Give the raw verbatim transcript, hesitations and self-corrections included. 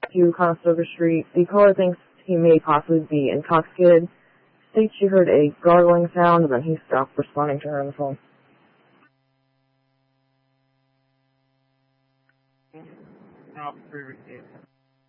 to Conestoga Street. The caller thinks he may possibly be intoxicated. States she heard a gargling sound, and then he stopped responding to her on the phone. Officer received.